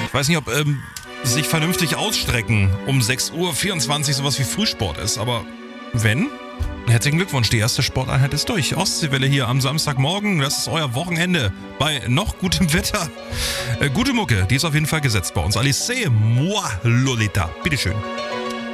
Ich weiß nicht, ob sich vernünftig ausstrecken um 6:24 Uhr sowas wie Frühsport ist, aber wenn, herzlichen Glückwunsch, die erste Sporteinheit ist durch. Ostseewelle hier am Samstagmorgen, das ist euer Wochenende bei noch gutem Wetter. Gute Mucke, die ist auf jeden Fall gesetzt bei uns. Alice, moi, Lolita, bitteschön.